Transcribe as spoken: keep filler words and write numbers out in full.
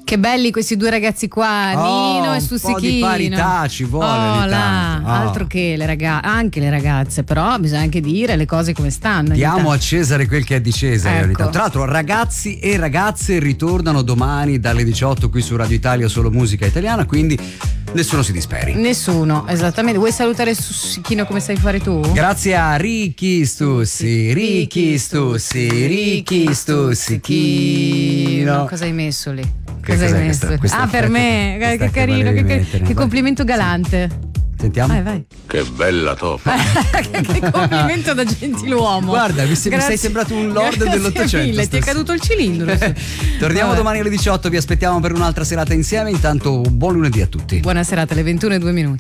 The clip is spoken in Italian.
Che belli questi due ragazzi qua, Oh, Nino e un Stussichino. po' di parità ci vuole Oh, ogni là, tanto. Oh. altro che le ragazze, anche le ragazze, però bisogna anche dire le cose come stanno. ogni Diamo tanto. a Cesare quel che è di Cesare. Ecco. Tra l'altro ragazzi e ragazze ritornano domani dalle diciotto qui su Radio Italia, solo musica italiana, quindi nessuno si disperi. Nessuno, esattamente. Vuoi salutare Stussichino come sai fare tu? Grazie a Ricky Stussi, Ricky Stussi, Ricky Stussichino. Cosa hai messo lì? Che Cosa hai cos'è messo? questa- questa ah, per effetto- me, questa che che carino, volevi che, che- mettere? che Vai. complimento galante. Sentiamo. Vai, vai. Che bella topa. che, che complimento da gentiluomo. Guarda, mi, sei- mi Grazie. sei sembrato un lord Grazie dell'Ottocento. mille, ti è stasera. caduto il cilindro. Torniamo Vabbè. domani alle diciotto, vi aspettiamo per un'altra serata insieme. Intanto buon lunedì a tutti. Buona serata, alle ventuno e due minuti.